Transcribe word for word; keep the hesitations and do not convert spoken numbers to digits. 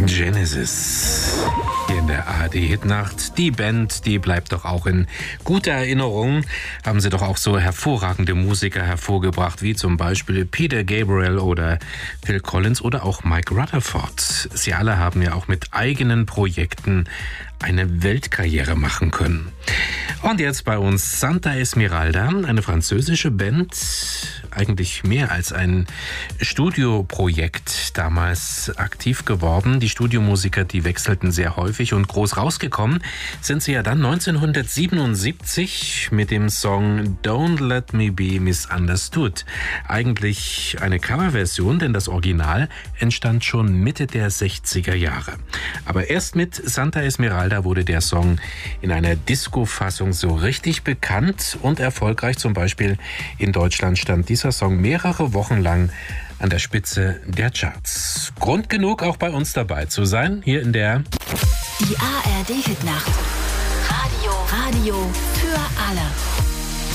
Genesis. Hier in der A R D-Hitnacht. Die Band, die bleibt doch auch in guter Erinnerung. Haben sie doch auch so hervorragende Musiker hervorgebracht, wie zum Beispiel Peter Gabriel oder Phil Collins oder auch Mike Rutherford. Sie alle haben ja auch mit eigenen Projekten eine Weltkarriere machen können. Und jetzt bei uns Santa Esmeralda, eine französische Band, eigentlich mehr als ein Studioprojekt damals aktiv geworden. Die Studiomusiker, die wechselten sehr häufig und groß rausgekommen sind sie ja dann neunzehnhundertsiebenundsiebzig mit dem Song Don't Let Me Be Misunderstood. Eigentlich eine Coverversion, denn das Original entstand schon Mitte der sechziger Jahre. Aber erst mit Santa Esmeralda wurde der Song in einer Disco-Fassung so richtig bekannt und erfolgreich. Zum Beispiel in Deutschland stand dieser Song mehrere Wochen lang an der Spitze der Charts. Grund genug, auch bei uns dabei zu sein, hier in der Die A R D-Hitnacht. Radio, Radio für alle.